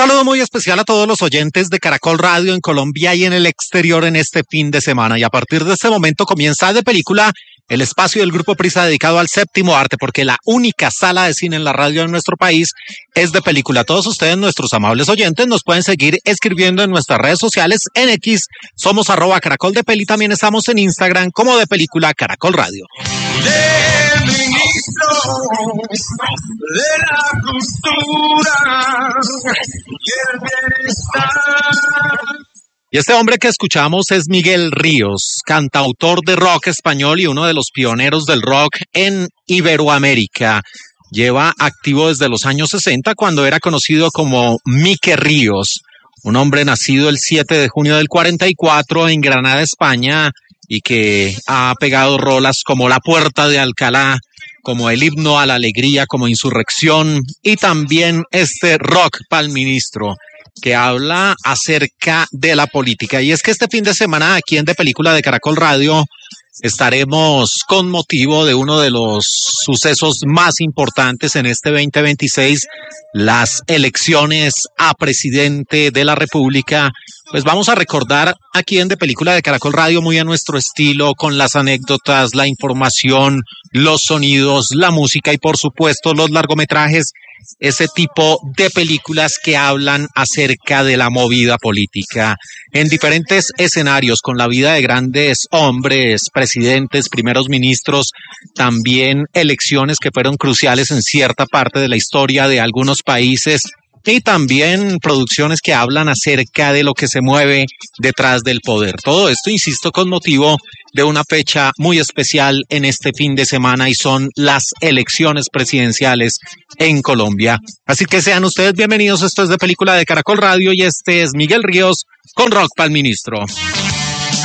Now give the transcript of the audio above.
saludo muy especial a todos los oyentes de Caracol Radio en Colombia y en el exterior en este fin de semana. Y a partir de este momento comienza De Película, el espacio del Grupo Prisa dedicado al séptimo arte, porque la única sala de cine en la radio en nuestro país es De Película. Todos ustedes, nuestros amables oyentes, nos pueden seguir escribiendo en nuestras redes sociales. En X somos @CaracolDePeli, también estamos en Instagram como De Película Caracol Radio. El ministro de la cultura y el bienestar. Y este hombre que escuchamos es Miguel Ríos, cantautor de rock español y uno de los pioneros del rock en Iberoamérica. Lleva activo desde los años 60, cuando era conocido como Mike Ríos, un hombre nacido el 7 de junio del 44 en Granada, España, y que ha pegado rolas como La Puerta de Alcalá, como El Himno a la Alegría, como Insurrección, y también este Rock pa'l Ministro, que habla acerca de la política. Y es que este fin de semana aquí en De Película de Caracol Radio estaremos con motivo de uno de los sucesos más importantes en este 2026, las elecciones a presidente de la República. Pues vamos a recordar aquí en De Película de Caracol Radio, muy a nuestro estilo, con las anécdotas, la información, los sonidos, la música y por supuesto los largometrajes, ese tipo de películas que hablan acerca de la movida política en diferentes escenarios, con la vida de grandes hombres, presidentes, primeros ministros, también elecciones que fueron cruciales en cierta parte de la historia de algunos países, y también producciones que hablan acerca de lo que se mueve detrás del poder. Todo esto, insisto, con motivo de una fecha muy especial en este fin de semana, y son las elecciones presidenciales en Colombia. Así que sean ustedes bienvenidos. Esto es De Película de Caracol Radio y este es Miguel Ríos con Rock pa'l Ministro.